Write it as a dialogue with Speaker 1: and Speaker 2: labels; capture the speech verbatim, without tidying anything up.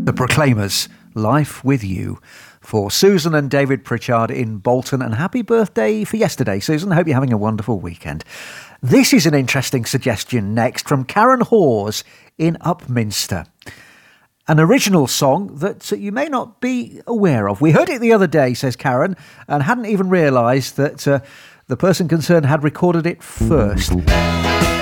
Speaker 1: The Proclaimers, Life With You, for Susan and David Pritchard in Bolton. And happy birthday for yesterday, Susan. Hope you're having a wonderful weekend. This is an interesting suggestion next from Karen Hawes in Upminster. An original song that you may not be aware of. We heard it the other day, says Karen, and hadn't even realised that uh, the person concerned had recorded it first.